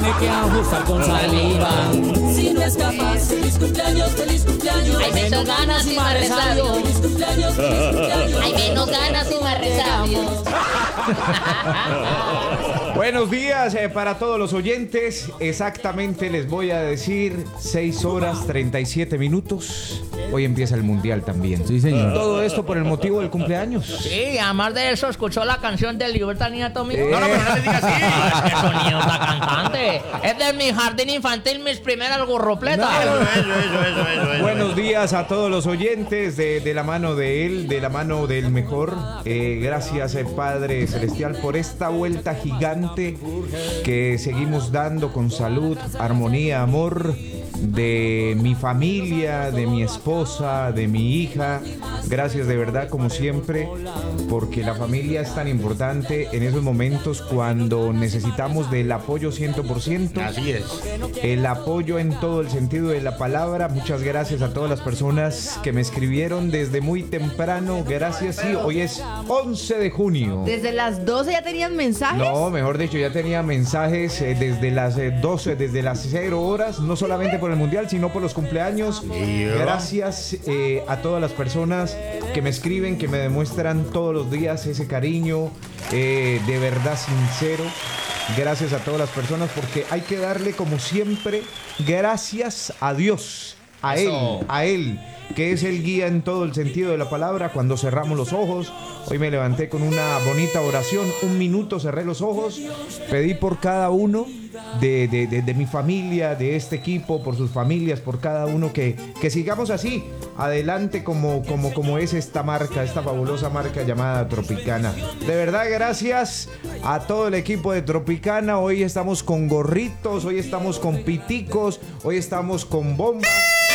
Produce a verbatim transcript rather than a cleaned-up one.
Hay que ajustar con saliva. Si no es capaz, feliz cumpleaños, feliz cumpleaños. Hay menos ganas y más resabios. Feliz cumpleaños, feliz cumpleaños. Hay menos ganas y más resabios. Buenos días eh, para todos los oyentes. Exactamente les voy a decir seis horas treinta y siete minutos. Hoy empieza el mundial también. Sí, señor. Todo esto por el motivo del cumpleaños. Sí, además de eso, escuchó la canción de Libertad Niña Tommy. Eh. No, no, pero no le digas así. Es que sonido está cantante. Es de mi jardín infantil, mis primeras gorropletas. Buenos días a todos los oyentes de, de la mano de él, de la mano del mejor. Eh, gracias, eh, Padre Celestial, por esta vuelta gigante que seguimos dando con salud, armonía, amor, de mi familia, de mi esposa, de mi hija. Gracias de verdad, como siempre, porque la familia es tan importante en esos momentos cuando necesitamos del apoyo cien por ciento. Así es. El apoyo en todo el sentido de la palabra. Muchas gracias a todas las personas que me escribieron desde muy temprano. Gracias, sí, hoy es once de junio. Desde las doce ya tenían mensajes. No, mejor dicho, ya tenía mensajes eh, desde las eh, doce, desde las cero horas, no solamente por el mundial, sino por los cumpleaños. Gracias eh, a todas las personas que me escriben, que me demuestran todos los días ese cariño, eh, de verdad sincero. Gracias a todas las personas, porque hay que darle, como siempre, gracias a Dios, a Él, a Él, que es el guía en todo el sentido de la palabra. Cuando cerramos los ojos, hoy me levanté con una bonita oración, un minuto cerré los ojos, pedí por cada uno de, de, de, de mi familia, de este equipo, por sus familias, por cada uno, que, que sigamos así, adelante como, como, como es esta marca, esta fabulosa marca llamada Tropicana. De verdad, gracias a todo el equipo de Tropicana. Hoy estamos con gorritos, hoy estamos con piticos, hoy estamos con bombas.